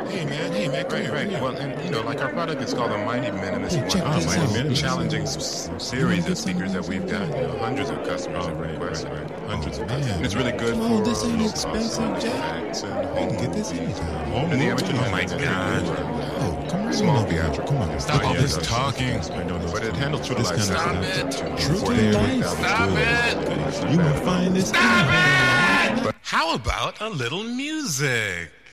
Hey man, come here. Right. Well, and like our product is called the Mighty Minimus Hey, check One. this out. Mighty challenging series of speakers that we've got. Hundreds of customers have requested. Hundreds of customers. And it's really good for This ain't low-cost expensive, Jack. effects and You can get this anytime. And the amateur Oh my God. Oh, come on. Small over here. theatrical. Come on. Stop all this talking. But it handles true to life This sound. kind of True to 48,000 life. Stop it. You gonna find this? Stop it! How about a little music?